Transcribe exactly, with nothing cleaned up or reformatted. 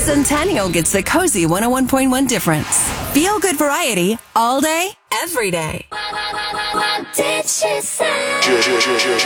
Centennial gets the cozy one oh one point one difference. Feel good variety all day, every day. What did she say?